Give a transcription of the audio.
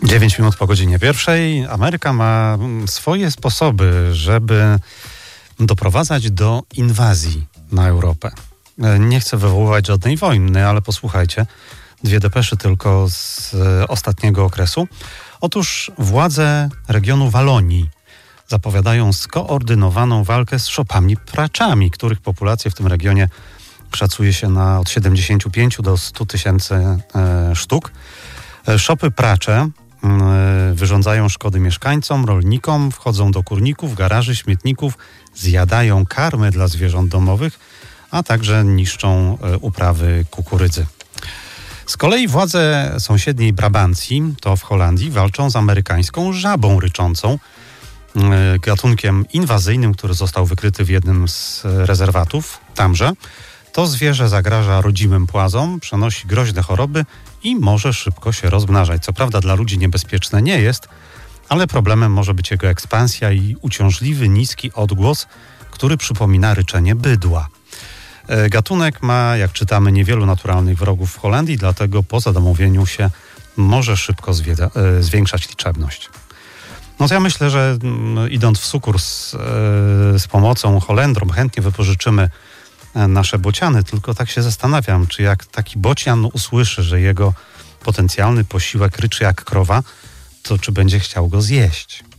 9 minut po godzinie 1:00. Ameryka ma swoje sposoby, żeby doprowadzać do inwazji na Europę. Nie chcę wywoływać żadnej wojny, ale posłuchajcie, 2 depesze tylko z ostatniego okresu. Otóż władze regionu Walonii zapowiadają skoordynowaną walkę z szopami praczami, których populację w tym regionie szacuje się na od 75 do 100 tysięcy sztuk. Szopy pracze wyrządzają szkody mieszkańcom, rolnikom, wchodzą do kurników, garaży, śmietników, zjadają karmy dla zwierząt domowych, a także niszczą uprawy kukurydzy. Z kolei władze sąsiedniej Brabancji, to w Holandii, walczą z amerykańską żabą ryczącą, gatunkiem inwazyjnym, który został wykryty w jednym z rezerwatów tamże. To zwierzę zagraża rodzimym płazom, przenosi groźne choroby i może szybko się rozmnażać. Co prawda dla ludzi niebezpieczne nie jest, ale problemem może być jego ekspansja i uciążliwy, niski odgłos, który przypomina ryczenie bydła. Gatunek ma, jak czytamy, niewielu naturalnych wrogów w Holandii, dlatego po zadomowieniu się może szybko zwiększać liczebność. No to ja myślę, że idąc w sukurs z pomocą Holendrom chętnie wypożyczymy nasze bociany, tylko tak się zastanawiam, czy jak taki bocian usłyszy, że jego potencjalny posiłek ryczy jak krowa, to czy będzie chciał go zjeść.